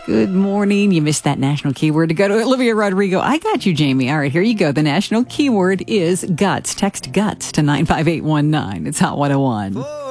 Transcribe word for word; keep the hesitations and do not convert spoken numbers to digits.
Good morning. You missed that national keyword to go to Olivia Rodrigo. I got you, Jamie. All right, here you go. The national keyword is guts. Text guts to nine five eight one nine. It's Hot one oh one.